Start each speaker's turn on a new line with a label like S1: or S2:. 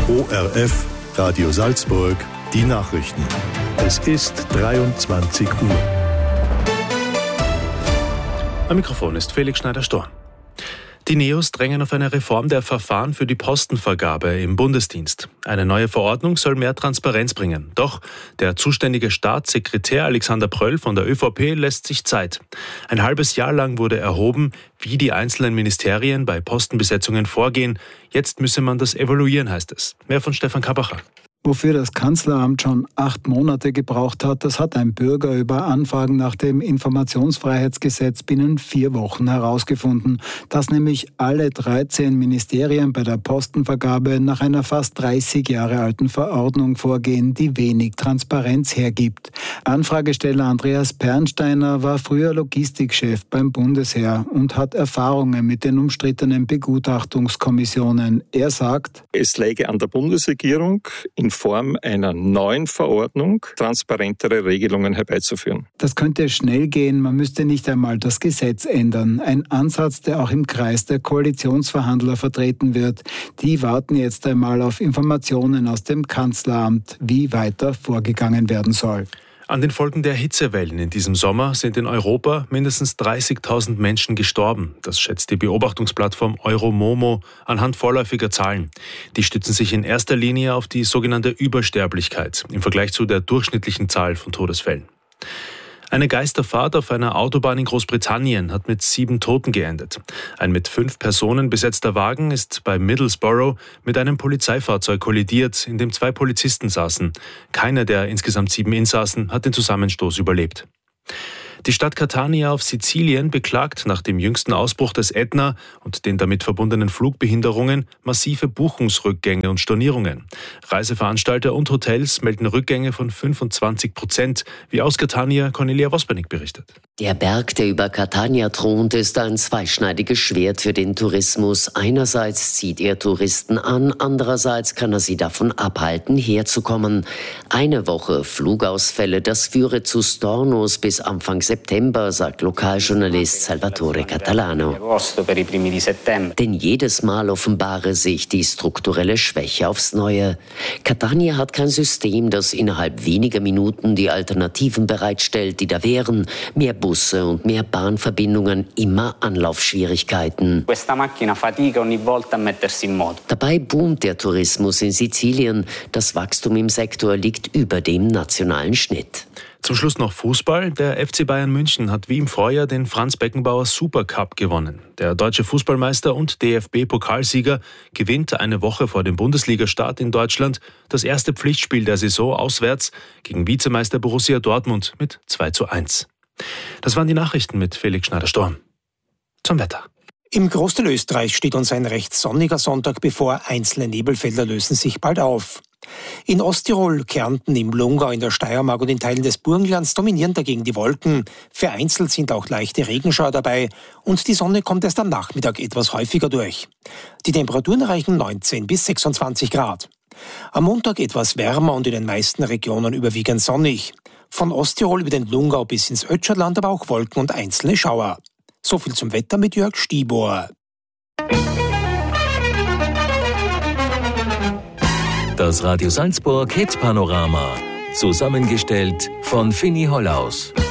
S1: ORF, Radio Salzburg, die Nachrichten. Es ist 23 Uhr.
S2: Am Mikrofon ist Felix Schneider-Storn. Die NEOS drängen auf eine Reform der Verfahren für die Postenvergabe im Bundesdienst. Eine neue Verordnung soll mehr Transparenz bringen. Doch der zuständige Staatssekretär Alexander Pröll von der ÖVP lässt sich Zeit. Ein halbes Jahr lang wurde erhoben, wie die einzelnen Ministerien bei Postenbesetzungen vorgehen. Jetzt müsse man das evaluieren, heißt es. Mehr von Stefan Kabacher.
S3: Wofür das Kanzleramt schon 8 Monate gebraucht hat, das hat ein Bürger über Anfragen nach dem Informationsfreiheitsgesetz binnen 4 Wochen herausgefunden, dass nämlich alle 13 Ministerien bei der Postenvergabe nach einer fast 30 Jahre alten Verordnung vorgehen, die wenig Transparenz hergibt. Anfragesteller Andreas Pernsteiner war früher Logistikchef beim Bundesheer und hat Erfahrungen mit den umstrittenen Begutachtungskommissionen. Er sagt:
S4: Es läge an der Bundesregierung, in Form einer neuen Verordnung transparentere Regelungen herbeizuführen.
S3: Das könnte schnell gehen, man müsste nicht einmal das Gesetz ändern. Ein Ansatz, der auch im Kreis der Koalitionsverhandler vertreten wird. Die warten jetzt einmal auf Informationen aus dem Kanzleramt, wie weiter vorgegangen werden soll.
S2: An den Folgen der Hitzewellen in diesem Sommer sind in Europa mindestens 30.000 Menschen gestorben. Das schätzt die Beobachtungsplattform Euromomo anhand vorläufiger Zahlen. Die stützen sich in erster Linie auf die sogenannte Übersterblichkeit im Vergleich zu der durchschnittlichen Zahl von Todesfällen. Eine Geisterfahrt auf einer Autobahn in Großbritannien hat mit 7 Toten geendet. Ein mit 5 Personen besetzter Wagen ist bei Middlesbrough mit einem Polizeifahrzeug kollidiert, in dem 2 Polizisten saßen. Keiner der insgesamt 7 Insassen hat den Zusammenstoß überlebt. Die Stadt Catania auf Sizilien beklagt nach dem jüngsten Ausbruch des Ätna und den damit verbundenen Flugbehinderungen massive Buchungsrückgänge und Stornierungen. Reiseveranstalter und Hotels melden Rückgänge von 25%, wie aus Catania Cornelia Vospernik berichtet.
S5: Der Berg, der über Catania thront, ist ein zweischneidiges Schwert für den Tourismus. Einerseits zieht er Touristen an, andererseits kann er sie davon abhalten, herzukommen. Eine Woche Flugausfälle, das führe zu Stornos bis Anfang September, sagt Lokaljournalist Salvatore Catalano. Denn jedes Mal offenbare sich die strukturelle Schwäche aufs Neue. Catania hat kein System, das innerhalb weniger Minuten die Alternativen bereitstellt, die da wären. Mehr Busse und mehr Bahnverbindungen, immer Anlaufschwierigkeiten. Dabei boomt der Tourismus in Sizilien. Das Wachstum im Sektor liegt über dem nationalen Schnitt.
S2: Zum Schluss noch Fußball. Der FC Bayern München hat wie im Vorjahr den Franz Beckenbauer Supercup gewonnen. Der deutsche Fußballmeister und DFB-Pokalsieger gewinnt eine Woche vor dem Bundesligastart in Deutschland das erste Pflichtspiel der Saison auswärts gegen Vizemeister Borussia Dortmund mit 2:1. Das waren die Nachrichten mit Felix Schneider-Storm. Zum Wetter.
S6: Im Großteil Österreichs steht uns ein recht sonniger Sonntag bevor. Einzelne Nebelfelder lösen sich bald auf. In Osttirol, Kärnten, im Lungau, in der Steiermark und in Teilen des Burgenlands dominieren dagegen die Wolken. Vereinzelt sind auch leichte Regenschauer dabei und die Sonne kommt erst am Nachmittag etwas häufiger durch. Die Temperaturen erreichen 19 bis 26 Grad. Am Montag etwas wärmer und in den meisten Regionen überwiegend sonnig. Von Osttirol über den Lungau bis ins Ötscherland aber auch Wolken und einzelne Schauer. So viel zum Wetter mit Jörg Stiebohr.
S7: Das Radio Salzburg Hit Panorama. Zusammengestellt von Fini Hollaus.